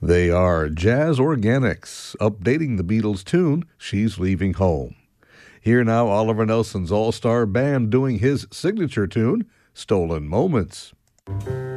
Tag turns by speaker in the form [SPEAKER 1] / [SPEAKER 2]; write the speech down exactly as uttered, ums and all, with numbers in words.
[SPEAKER 1] They are Jazz Organics, updating the Beatles' tune, She's Leaving Home. Here now, Oliver Nelson's all-star band doing his signature tune, Stolen Moments.